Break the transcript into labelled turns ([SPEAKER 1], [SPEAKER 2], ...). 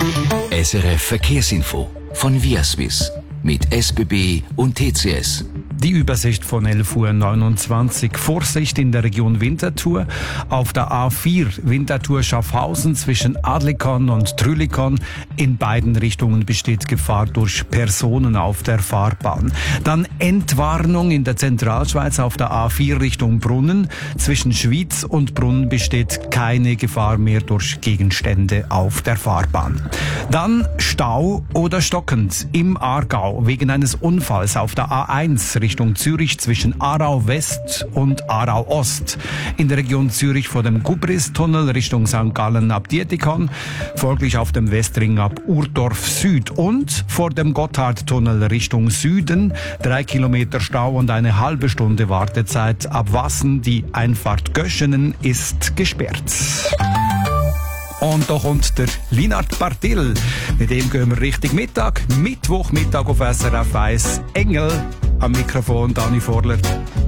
[SPEAKER 1] SRF Verkehrsinfo von Viaswiss mit SBB und TCS.
[SPEAKER 2] Die Übersicht von 11:29 Uhr. Vorsicht in der Region Winterthur. Auf der A4 Winterthur Schaffhausen zwischen Adlikon und Trülikon. In beiden Richtungen besteht Gefahr durch Personen auf der Fahrbahn. Dann Entwarnung in der Zentralschweiz auf der A4 Richtung Brunnen. Zwischen Schwyz und Brunnen besteht keine Gefahr mehr durch Gegenstände auf der Fahrbahn. Dann Stau oder stockend im Aargau wegen eines Unfalls auf der A1 Richtung Zürich zwischen Aarau West und Aarau Ost. In der Region Zürich vor dem Gubristunnel Richtung St. Gallen ab Dietikon, folglich auf dem Westring ab Urdorf Süd und vor dem Gotthardtunnel Richtung Süden 3 Kilometer Stau und eine halbe Stunde Wartezeit. Ab Wassen die Einfahrt Göschenen ist gesperrt. Und da kommt der Linard Bartil. Mit dem gehen wir Richtung Mittag. Mittwochmittag auf SRF 1. Engel am Mikrofon, Dani Vorler.